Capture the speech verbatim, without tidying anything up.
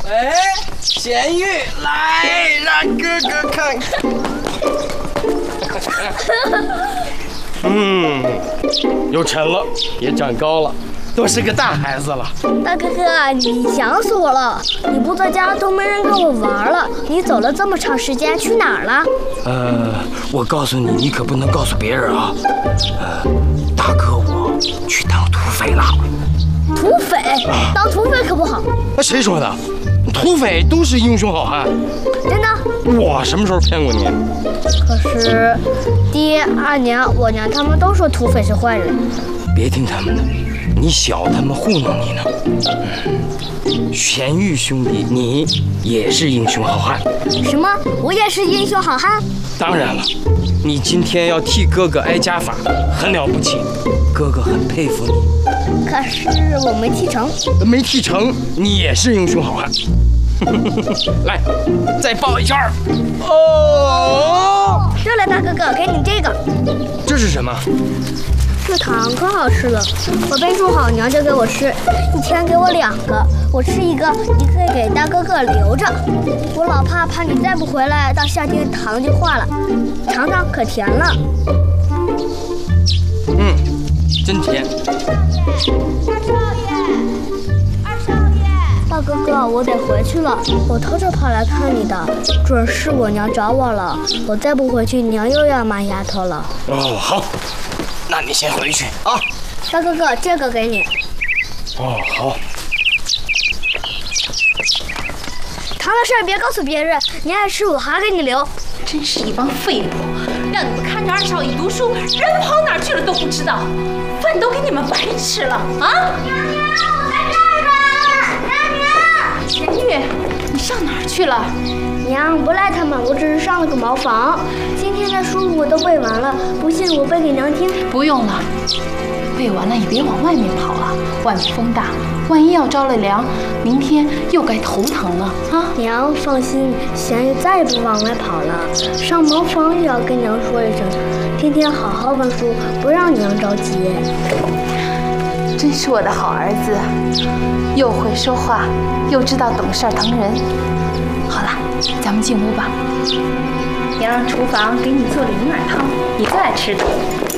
哎，咸鱼，来让哥哥看看。嗯，又沉了，也长高了，都是个大孩子了。 大哥哥，你想死我了！你不在家都没人跟我玩了，你走了这么长时间，去哪儿了？ 呃，我告诉你，你可不能告诉别人啊。呃，大哥我去当土匪了。 土匪？当土匪可不好。 那谁说的？土匪都是英雄好汉。 真的？ 我什么时候骗过你？ 可是，爹、二娘、我娘他们都说土匪是坏人。 别听他们的，你小他们糊弄你呢。嗯，玄玉兄弟，你也是英雄好汉。 什么？我也是英雄好汉？ 当然了，你今天要替哥哥挨家法，很了不起，哥哥很佩服你。 可是我没剃成。 没剃成，你也是英雄好汉。来，再抱一圈儿。哦， 热了，大哥哥，给你这个。 这是什么？ 这糖可好吃了，我备注好，娘就给我吃，一天给我两个，我吃一个，一个给大哥哥留着。我老怕怕你再不回来，到夏天糖就化了。尝尝，可甜了。 嗯，真甜。 二少爷，二少爷，大哥哥，我得回去了，我偷着跑来看你的，准是我娘找我了，我再不回去，娘又要骂丫头了。 哦，好。那你先回去啊， 大哥哥，这个给你。 哦，好。 糖的事儿别告诉别人，你爱吃我还给你留。 真是一帮废物，让你们看着二少爷读书，人跑哪儿去了都不知道，饭都给你们白吃了啊！ 娘娘，我在这儿呢。娘娘， 玄玉，你上哪儿去了？ 娘，不赖他们，我只是上了个茅房。今天的书我都背完了，不信我背给娘听。 不用了，背完了也别往外面跑啊，外面风大，万一要着了凉，明天又该头疼了啊！ 娘放心，贤玉再也不往外跑了。上茅房也要跟娘说一声，天天好好温书，不让娘着急。 真是我的好儿子，又会说话，又知道懂事疼人。好了，咱们进屋吧。娘让厨房给你做了银耳汤，你最爱吃的。